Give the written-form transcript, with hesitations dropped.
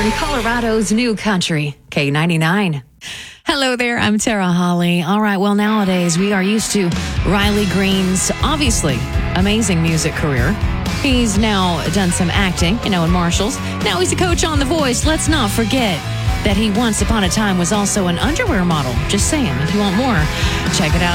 Western Colorado's new country, K99. Hello there, I'm Tara Holly. All right, well, nowadays we are used to Riley Green's obviously amazing music career. He's now done some acting, in Marshalls. Now he's a coach on The Voice. Let's not forget that he once upon a time was also an underwear model. Just saying, if you want more, check it out.